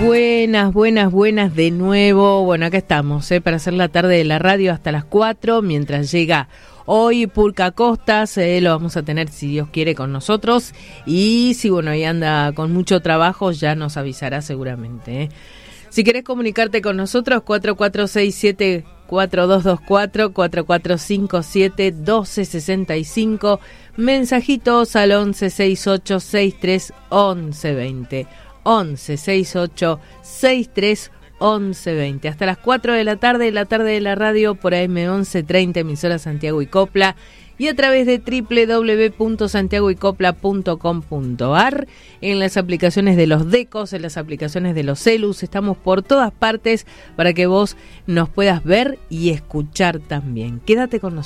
Buenas de nuevo. Bueno, acá estamos, para hacer la tarde de la radio hasta las 4, mientras llega hoy Pulca Costas, lo vamos a tener, si Dios quiere, con nosotros. Y si, bueno, ahí anda con mucho trabajo, ya nos avisará seguramente. Si querés comunicarte con nosotros, 4467-4224, 4457-1265, mensajitos al 1168-631120. 1168-631120. Hasta las 4 de la tarde de la radio por AM1130, emisora Santiago y Copla, y a través de www.santiagoycopla.com.ar, en las aplicaciones de los decos, en las aplicaciones de los celus. Estamos por todas partes para que vos nos puedas ver y escuchar también. Quédate con nosotros.